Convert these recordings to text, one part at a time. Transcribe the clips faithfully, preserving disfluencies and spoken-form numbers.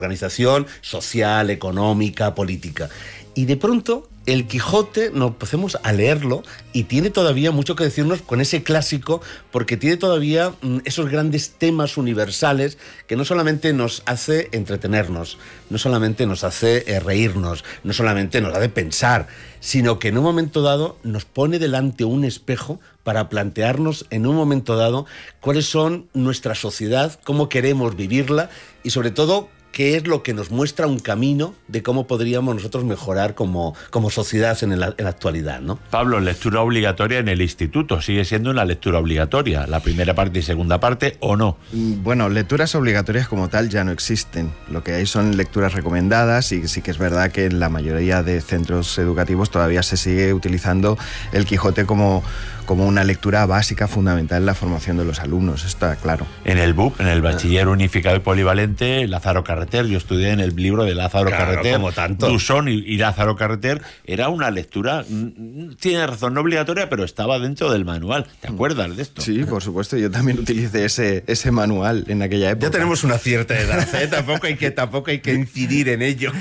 organización social, económica, política. Y de pronto el Quijote nos empecemos a leerlo y tiene todavía mucho que decirnos con ese clásico, porque tiene todavía mm, esos grandes temas universales que no solamente nos hace entretenernos, no solamente nos hace eh, reírnos, no solamente nos hace pensar, sino que en un momento dado nos pone delante un espejo para plantearnos en un momento dado cuáles son nuestra sociedad, cómo queremos vivirla y sobre todo qué es lo que nos muestra un camino de cómo podríamos nosotros mejorar como, como sociedad en la, en la actualidad, ¿no? Pablo, lectura obligatoria en el instituto. ¿Sigue siendo una lectura obligatoria? ¿La primera parte y segunda parte o no? Bueno, lecturas obligatorias como tal ya no existen. Lo que hay son lecturas recomendadas y sí que es verdad que en la mayoría de centros educativos todavía se sigue utilizando el Quijote como, como una lectura básica, fundamental en la formación de los alumnos, está claro. En el B U P, en el Bachiller Unificado y Polivalente, Lázaro Carreter, yo estudié en el libro de Lázaro claro, Carreter, como tanto. Dusón y, y Lázaro Carreter, era una lectura, tiene razón, no obligatoria, pero estaba dentro del manual. ¿Te acuerdas de esto? Sí, por supuesto, yo también utilicé ese, ese manual en aquella época. Ya tenemos una cierta edad, ¿eh? tampoco, hay que, tampoco hay que incidir en ello.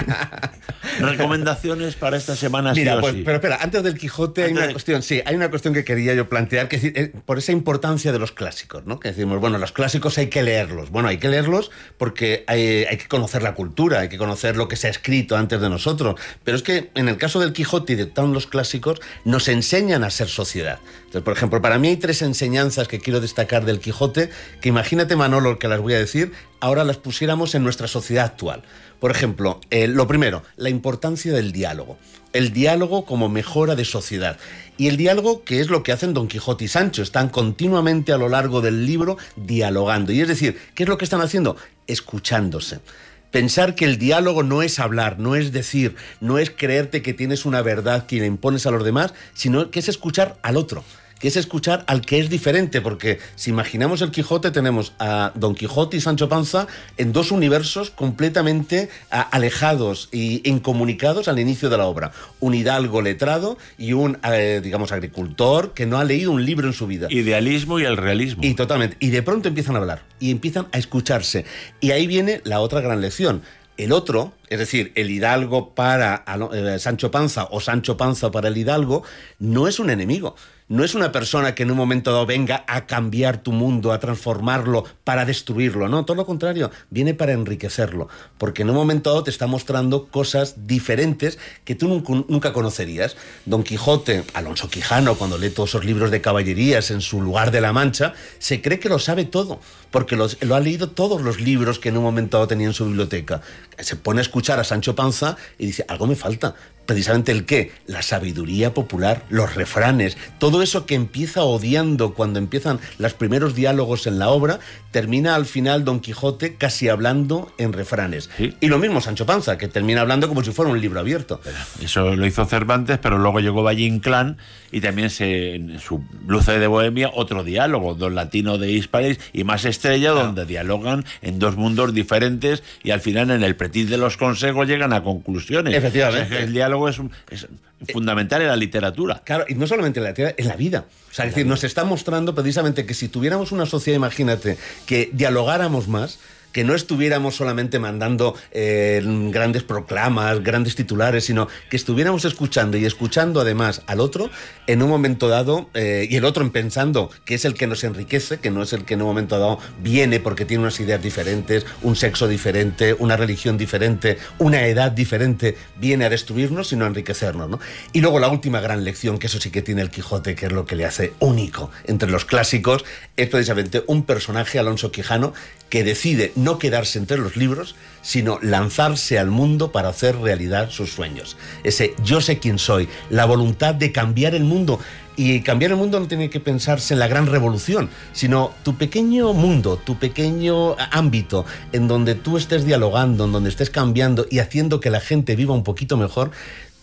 ¿Recomendaciones para esta semana? Mira, sí o pues, sí? pero espera, antes del Quijote hay Antes una de... cuestión, sí, hay una cuestión que quería yo plantear, que es decir, eh, por esa importancia de los clásicos, ¿no? Que decimos, bueno, los clásicos hay que leerlos. Bueno, hay que leerlos porque hay, hay que conocer la cultura, hay que conocer lo que se ha escrito antes de nosotros. Pero es que en el caso del Quijote y de todos los clásicos, nos enseñan a ser sociedad. Entonces, por ejemplo, para mí hay tres enseñanzas que quiero destacar del Quijote, que imagínate, Manolo, que las voy a decir, ahora las pusiéramos en nuestra sociedad actual. Por ejemplo, eh, lo primero, la importancia del diálogo. El diálogo como mejora de sociedad. Y el diálogo, que es lo que hacen Don Quijote y Sancho, están continuamente a lo largo del libro dialogando. Y es decir, ¿qué es lo que están haciendo? Escuchándose. Pensar que el diálogo no es hablar, no es decir, no es creerte que tienes una verdad que le impones a los demás, sino que es escuchar al otro, que es escuchar al que es diferente, porque si imaginamos el Quijote tenemos a Don Quijote y Sancho Panza en dos universos completamente a, alejados e incomunicados al inicio de la obra. Un hidalgo letrado y un, eh, digamos, agricultor que no ha leído un libro en su vida. Idealismo y el realismo. Y totalmente. Y de pronto empiezan a hablar y empiezan a escucharse. Y ahí viene la otra gran lección. El otro, es decir, el hidalgo para eh, Sancho Panza o Sancho Panza para el hidalgo, no es un enemigo. No es una persona que en un momento dado venga a cambiar tu mundo, a transformarlo para destruirlo. No, todo lo contrario, viene para enriquecerlo. Porque en un momento dado te está mostrando cosas diferentes que tú nunca, nunca conocerías. Don Quijote, Alonso Quijano, cuando lee todos esos libros de caballerías en su lugar de la Mancha, se cree que lo sabe todo, porque los, lo ha leído todos los libros que en un momento dado tenía en su biblioteca. Se pone a escuchar a Sancho Panza y dice, algo me falta. Precisamente el qué, la sabiduría popular, los refranes, todo eso que empieza odiando cuando empiezan los primeros diálogos en la obra, termina al final Don Quijote casi hablando en refranes. ¿Sí? Y lo mismo Sancho Panza, que termina hablando como si fuera un libro abierto. Eso lo hizo Cervantes, pero luego llegó Valle Inclán y también se, en su Luce de Bohemia, otro diálogo, Don Latino de Hispalis y Más Estrella, ah. donde dialogan en dos mundos diferentes y al final en el pretil de los consejos llegan a conclusiones. Efectivamente. O sea, el diálogo es, un, es fundamental en la literatura. Claro, y no solamente en la literatura, en la vida. O sea, es decir, nos está mostrando precisamente que si tuviéramos una sociedad, imagínate, que dialogáramos más, que no estuviéramos solamente mandando eh, grandes proclamas, grandes titulares, sino que estuviéramos escuchando y escuchando además al otro en un momento dado, eh, y el otro pensando que es el que nos enriquece, que no es el que en un momento dado viene porque tiene unas ideas diferentes, un sexo diferente, una religión diferente, una edad diferente, viene a destruirnos, sino a enriquecernos, ¿no? Y luego la última gran lección, que eso sí que tiene el Quijote, que es lo que le hace único entre los clásicos, es precisamente un personaje, Alonso Quijano, que decide no quedarse entre los libros, sino lanzarse al mundo para hacer realidad sus sueños. Ese yo sé quién soy, la voluntad de cambiar el mundo. Y cambiar el mundo no tiene que pensarse en la gran revolución, sino tu pequeño mundo, tu pequeño ámbito, en donde tú estés dialogando, en donde estés cambiando y haciendo que la gente viva un poquito mejor,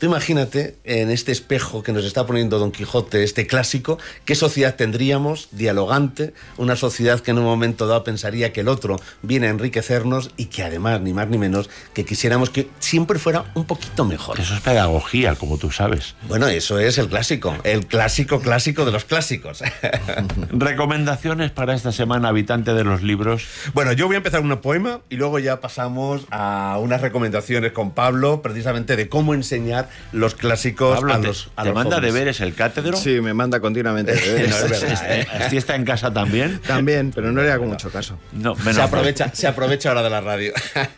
Tú imagínate, en este espejo que nos está poniendo Don Quijote, este clásico, ¿qué sociedad tendríamos dialogante? Una sociedad que en un momento dado pensaría que el otro viene a enriquecernos y que además, ni más ni menos, que quisiéramos que siempre fuera un poquito mejor. Eso es pedagogía, como tú sabes. Bueno, eso es el clásico, el clásico clásico de los clásicos. ¿Recomendaciones para esta semana, habitante de los libros? Bueno, yo voy a empezar un poema y luego ya pasamos a unas recomendaciones con Pablo, precisamente de cómo enseñar los clásicos Pablo, a te, los a ¿te los manda jóvenes. deberes el cátedro? Sí, me manda continuamente deberes. No, es verdad, ¿eh? ¿Así está en casa también? También, pero no le hago mucho caso. No, menos Se aprovecha, se aprovecha ahora de la radio.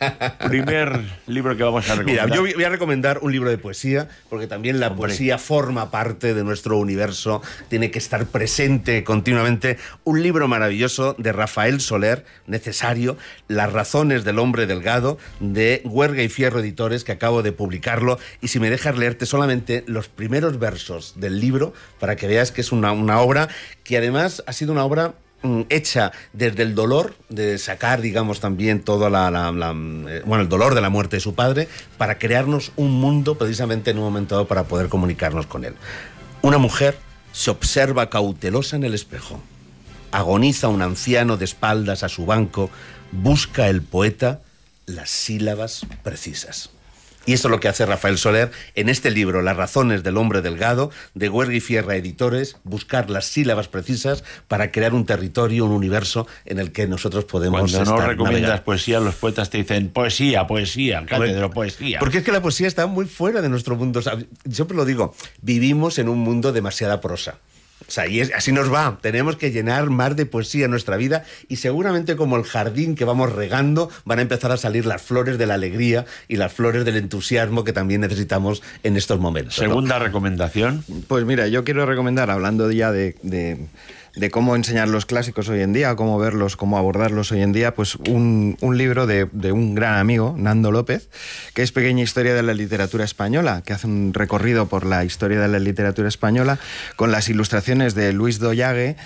Primer libro que vamos a recomendar. Mira, yo voy a recomendar un libro de poesía, porque también la Hombre. poesía forma parte de nuestro universo, tiene que estar presente continuamente. Un libro maravilloso de Rafael Soler, necesario, Las razones del hombre delgado, de Huerga y Fierro Editores, que acabo de publicarlo, y si me dejas leerte solamente los primeros versos del libro, para que veas que es una, una obra que además ha sido una obra hecha desde el dolor de sacar, digamos, también todo la, la, la, bueno, el dolor de la muerte de su padre, para crearnos un mundo precisamente en un momento dado para poder comunicarnos con él. Una mujer se observa cautelosa en el espejo. Agoniza un anciano de espaldas a su banco. Busca el poeta las sílabas precisas. Y eso es lo que hace Rafael Soler en este libro, Las razones del hombre delgado, de Huerga y Fierra Editores, buscar las sílabas precisas para crear un territorio, un universo en el que nosotros podemos Cuando estar, no recomiendas navegar. poesía, los poetas te dicen poesía, poesía, cátedro, poesía. Porque es que la poesía está muy fuera de nuestro mundo. O sea, yo siempre lo digo, vivimos en un mundo demasiada prosa. O sea, y es, así nos va. Tenemos que llenar más de poesía en nuestra vida y seguramente como el jardín que vamos regando van a empezar a salir las flores de la alegría y las flores del entusiasmo que también necesitamos en estos momentos, ¿no? Segunda recomendación. Pues mira, yo quiero recomendar, hablando ya de, de, de cómo enseñar los clásicos hoy en día, cómo verlos, cómo abordarlos hoy en día, pues un, un libro de, de un gran amigo, Nando López, que es Pequeña historia de la literatura española, que hace un recorrido por la historia de la literatura española con las ilustraciones de Luis Doyague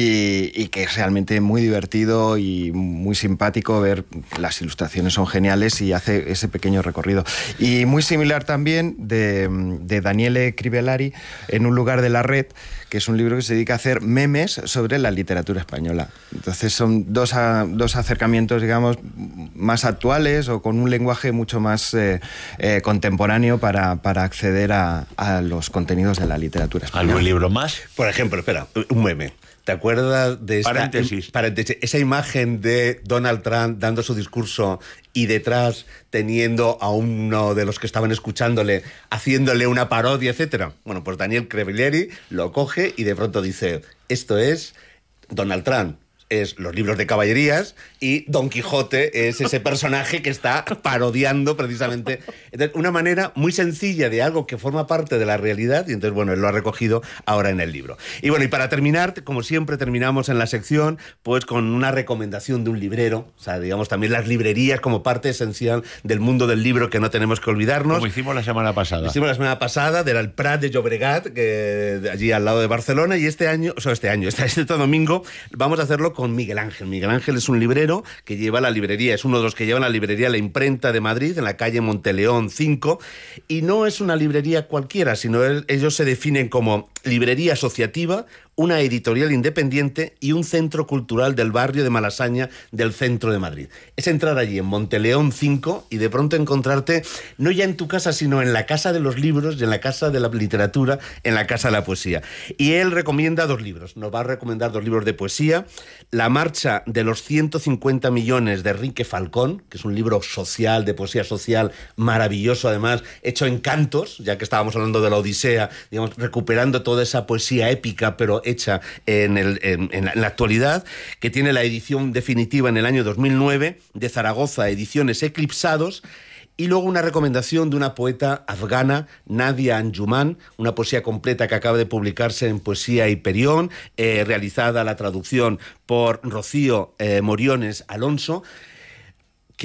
y, y que es realmente muy divertido y muy simpático ver. Las ilustraciones son geniales y hace ese pequeño recorrido. Y muy similar también de, de Daniele Crivellari, En un lugar de la red, que es un libro que se dedica a hacer memes sobre la literatura española. Entonces son dos, a, dos acercamientos, digamos, más actuales o con un lenguaje mucho más eh, eh, contemporáneo para, para acceder a, a los contenidos de la literatura española. ¿Algún libro más? Por ejemplo, espera, un meme. ¿Te acuerdas de esta Paréntesis. paréntesis, esa imagen de Donald Trump dando su discurso y detrás teniendo a uno de los que estaban escuchándole haciéndole una parodia, etcétera? Bueno, pues Daniel Crivellari lo coge y de pronto dice, esto es Donald Trump. Es los libros de caballerías y Don Quijote es ese personaje que está parodiando precisamente. Entonces, una manera muy sencilla de algo que forma parte de la realidad y entonces, bueno, él lo ha recogido ahora en el libro. Y bueno, y para terminar, como siempre terminamos en la sección, pues con una recomendación de un librero, o sea, digamos también las librerías como parte esencial del mundo del libro que no tenemos que olvidarnos. Como hicimos la semana pasada. Hicimos la semana pasada, del el Prat de Llobregat, que allí al lado de Barcelona, y este año, o sea, este año, este, este domingo, vamos a hacerlo con Miguel Ángel. Miguel Ángel es un librero que lleva la librería, es uno de los que lleva la librería La Imprenta de Madrid, en la calle Monteleón cinco, y no es una librería cualquiera, sino él, ellos se definen como librería asociativa, una editorial independiente y un centro cultural del barrio de Malasaña del centro de Madrid. Es entrar allí en Monteleón cinco y de pronto encontrarte no ya en tu casa, sino en la casa de los libros y en la casa de la literatura, en la casa de la poesía. Y él recomienda dos libros, nos va a recomendar dos libros de poesía: La marcha de los ciento cincuenta millones de Enrique Falcón, que es un libro social, de poesía social, maravilloso además, hecho en cantos, ya que estábamos hablando de la Odisea, digamos, recuperando toda esa poesía épica, pero hecha en, el, en, en, la, en la actualidad, que tiene la edición definitiva en el año dos mil nueve de Zaragoza, Ediciones Eclipsados. Y luego una recomendación de una poeta afgana, Nadia Anjuman, una poesía completa que acaba de publicarse en Poesía Hiperión, eh, realizada la traducción por Rocío eh, Moriones Alonso, que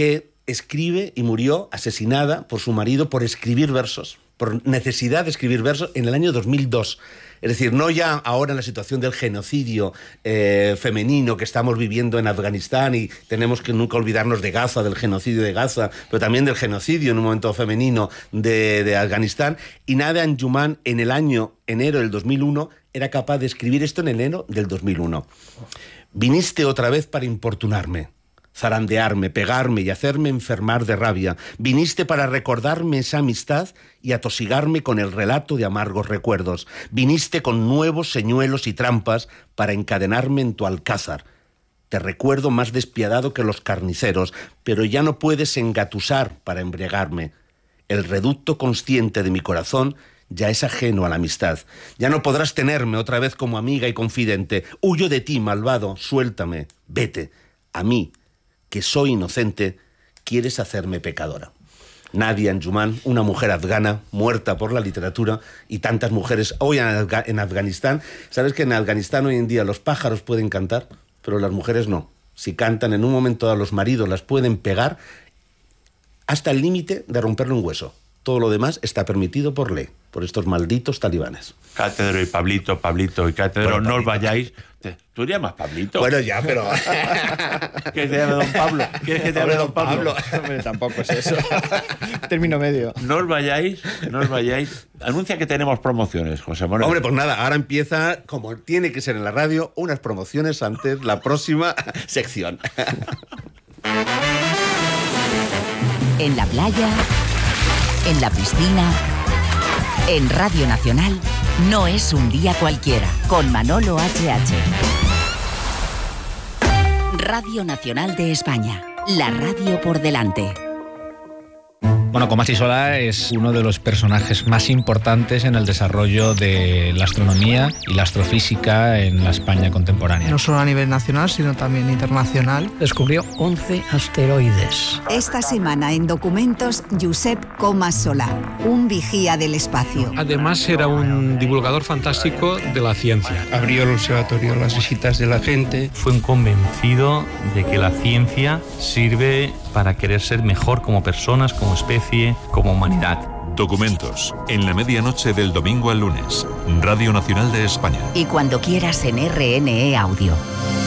escribe y murió asesinada por su marido por escribir versos, por necesidad de escribir versos en el año dos mil dos. Es decir, no ya ahora en la situación del genocidio eh, femenino que estamos viviendo en Afganistán, y tenemos que nunca olvidarnos de Gaza, del genocidio de Gaza, pero también del genocidio en un momento femenino de, de Afganistán. Y Nadia Anjuman, en el año enero del dos mil uno, era capaz de escribir esto en enero del dos mil uno. Viniste otra vez para importunarme, zarandearme, pegarme y hacerme enfermar de rabia. Viniste para recordarme esa amistad y atosigarme con el relato de amargos recuerdos. Viniste con nuevos señuelos y trampas para encadenarme en tu alcázar. Te recuerdo más despiadado que los carniceros, pero ya no puedes engatusar para embriagarme. El reducto consciente de mi corazón ya es ajeno a la amistad. Ya no podrás tenerme otra vez como amiga y confidente. Huyo de ti, malvado, suéltame, vete. A mí, que soy inocente, quieres hacerme pecadora. Nadia Anjuman, una mujer afgana, muerta por la literatura, y tantas mujeres hoy en, Afga- en Afganistán. ¿Sabes que en Afganistán hoy en día los pájaros pueden cantar, pero las mujeres no? Si cantan en un momento dado, los maridos las pueden pegar hasta el límite de romperle un hueso. Todo lo demás está permitido por ley, por estos malditos talibanes. Cátedro y Pablito, Pablito y Cátedro, bueno, no os vayáis. Te, ¿Tú te llamas Pablito? Bueno, ya, pero... ¿Quieres que te llame Don Pablo? ¿Quieres que te llame Don Pablo? Hombre, tampoco es eso. Término medio. No os vayáis, no os vayáis. Anuncia que tenemos promociones, José Manuel. Hombre, pues nada, ahora empieza, como tiene que ser en la radio, unas promociones antes la próxima sección. En la playa, en la piscina, en Radio Nacional, no es un día cualquiera, con Manolo H H. Radio Nacional de España, la radio por delante. Bueno, Comas Solà es uno de los personajes más importantes en el desarrollo de la astronomía y la astrofísica en la España contemporánea. No solo a nivel nacional, sino también internacional. Descubrió once asteroides. Esta semana en Documentos, Josep Comas Solà, un vigía del espacio. Además era un divulgador fantástico de la ciencia. Abrió el observatorio a las visitas de la gente. Fue un convencido de que la ciencia sirve para querer ser mejor como personas, como especie, como humanidad. Documentos, en la medianoche del domingo al lunes, Radio Nacional de España. Y cuando quieras en R N E Audio.